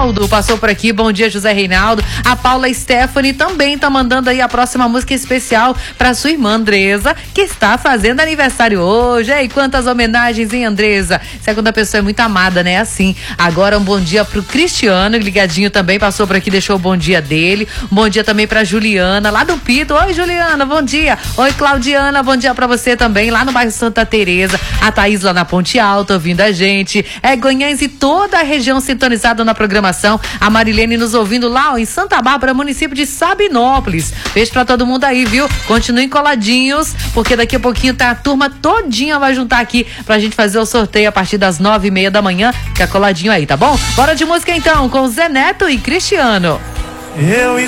Reinaldo passou por aqui, bom dia José Reinaldo. A Paula Stephanie também tá mandando aí a próxima música especial pra sua irmã Andresa, que está fazendo aniversário hoje. Ei, quantas homenagens, hein, Andresa? Segunda pessoa é muito amada, né? Assim. Agora um bom dia pro Cristiano, ligadinho também, passou por aqui, deixou o bom dia dele. Um bom dia também pra Juliana, lá do Pito. Oi, Juliana, bom dia. Oi, Claudiana, bom dia pra você também, lá no bairro Santa Teresa. A Thaís lá na Ponte Alta, ouvindo a gente. Goiânia e toda a região sintonizada na programação. A Marilene nos ouvindo lá, ó, em Santa Bárbara, município de Sabinópolis. Beijo pra todo mundo aí, viu? Continuem coladinhos, porque daqui a pouquinho tá a turma todinha vai juntar aqui pra gente fazer o sorteio a partir das 9:30 da manhã. Fica coladinho aí, tá bom? Bora de música então, com Zé Neto e Cristiano.